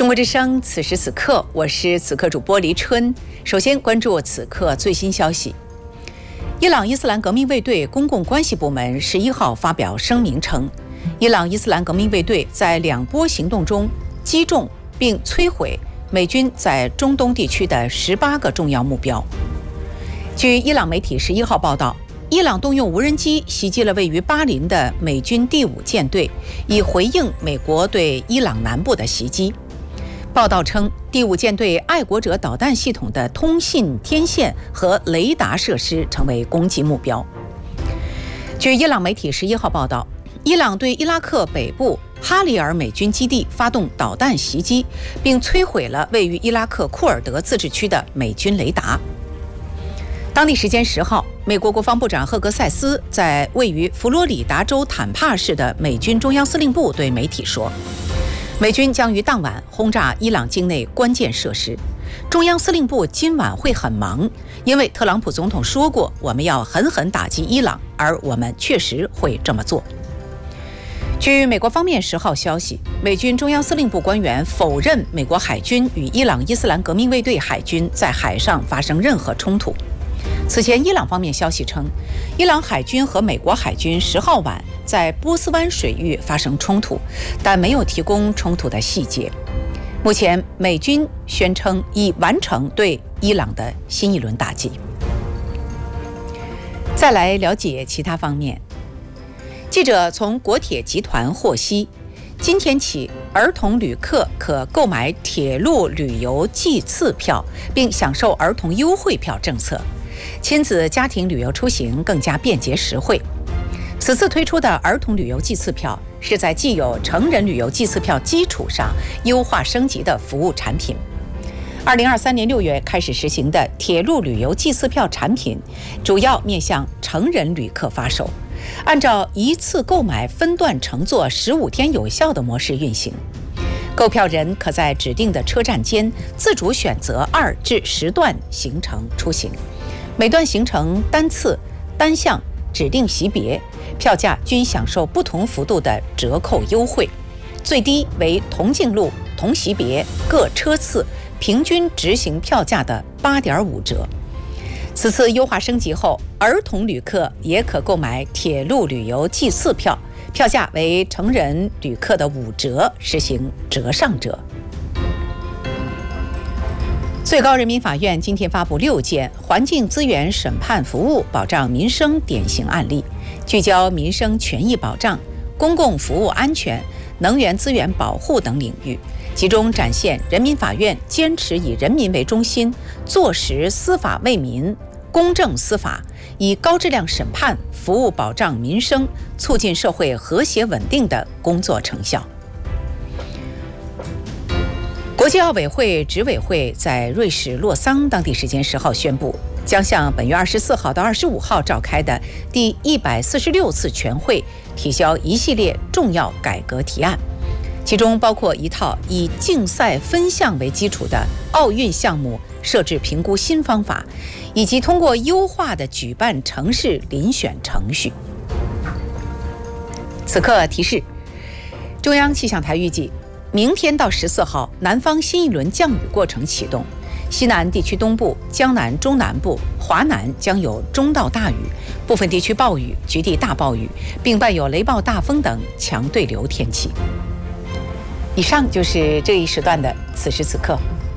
中国之声，此时此刻，我是此刻主播黎春。首先关注此刻最新消息。伊朗伊斯兰革命卫队公共关系部门11号发表声明称，伊朗伊斯兰革命卫队在2波行动中击中并摧毁美军在中东地区的18个重要目标。据伊朗媒体11号报道，伊朗动用无人机袭击了位于巴林的美军第5舰队，以回应美国对伊朗南部的袭击。报道称，第5舰队爱国者导弹系统的通信天线和雷达设施成为攻击目标。据伊朗媒体11号报道，伊朗对伊拉克北部哈里尔美军基地发动导弹袭击，并摧毁了位于伊拉克库尔德自治区的美军雷达。当地时间10号，美国国防部长赫格塞斯在位于佛罗里达州坦帕市的美军中央司令部对媒体说，美军将于当晚轰炸伊朗境内关键设施。中央司令部今晚会很忙，因为特朗普总统说过，我们要狠狠打击伊朗，而我们确实会这么做。据美国方面10号消息，美军中央司令部官员否认美国海军与伊朗伊斯兰革命卫队海军在海上发生任何冲突。此前，伊朗方面消息称，伊朗海军和美国海军10号晚在波斯湾水域发生冲突，但没有提供冲突的细节。目前，美军宣称已完成对伊朗的新一轮打击。再来了解其他方面。记者从国铁集团获悉，今天起，儿童旅客可购买铁路旅游季次票，并享受儿童优惠票政策。亲子家庭旅游出行更加便捷实惠。此次推出的儿童旅游季次票是在既有成人旅游季次票基础上优化升级的服务产品。2023年6月开始实行的铁路旅游季次票产品，主要面向成人旅客发售，按照一次购买分段乘坐15天有效的模式运行。购票人可在指定的车站间自主选择2至10段行程出行，每段行程单次、单项、指定席别，票价均享受不同幅度的折扣优惠，最低为同径路、同席别各车次平均执行票价的8.5折。此次优化升级后，儿童旅客也可购买铁路旅游季次票，票价为成人旅客的5折，实行折上折。最高人民法院今天发布6件环境资源审判服务保障民生典型案例，聚焦民生权益保障、公共服务安全、能源资源保护等领域，集中展现人民法院坚持以人民为中心，坐实司法为民、公正司法，以高质量审判服务保障民生、促进社会和谐稳定的工作成效。国际奥委会执委会在瑞士洛桑当地时间10号宣布，将向本月24号到25号召开的第146次全会提交一系列重要改革提案，其中包括一套以竞赛分项为基础的奥运项目设置评估新方法，以及通过优化的举办城市遴选程序。此刻提示，中央气象台预计明天到14号，南方新一轮降雨过程启动，西南地区东部、江南中南部、华南将有中到大雨，部分地区暴雨、局地大暴雨，并伴有雷暴大风等强对流天气。以上就是这一时段的此时此刻。